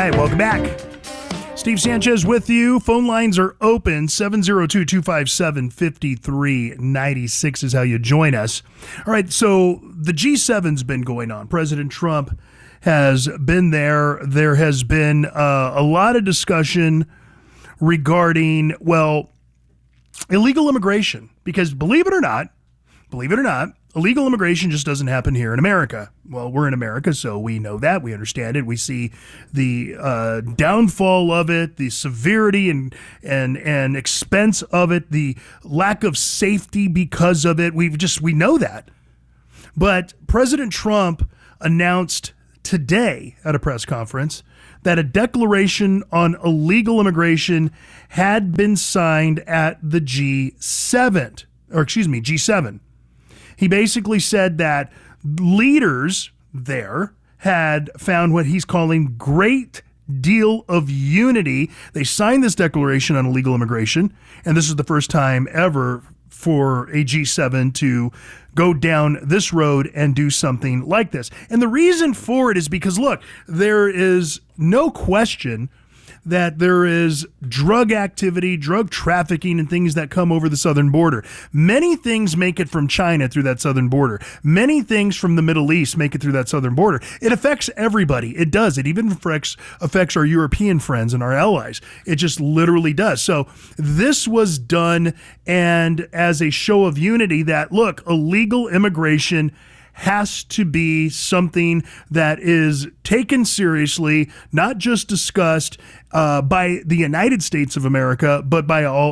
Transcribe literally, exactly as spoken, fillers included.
right, welcome back. Steve Sanchez with you. Phone lines are open. seven oh two, two five seven, five three nine six is how you join us. All right, so the G seven's been going on. President Trump has been there. There has been uh, a lot of discussion regarding, well, illegal immigration. Because believe it or not, believe it or not, illegal immigration just doesn't happen here in America. Well, we're in America, so we know that. We understand it. We see the uh, downfall of it, the severity and and and expense of it, the lack of safety because of it. We just we know that. But President Trump announced today at a press conference that a declaration on illegal immigration had been signed at the G seven, or excuse me, G seven. He basically said that leaders there had found what he's calling great deal of unity. They signed this declaration on illegal immigration, and this is the first time ever for a G seven to go down this road and do something like this. And the reason for it is because, look, there is no question that there is drug activity, drug trafficking, and things that come over the southern border. Many things make it from China through that southern border. Many things from the Middle East make it through that southern border. It affects everybody. It does. It even affects, affects our European friends and our allies. It just literally does. So this was done and as a show of unity that, look, illegal immigration has to be something that is taken seriously, not just discussed uh, by the United States of America, but by all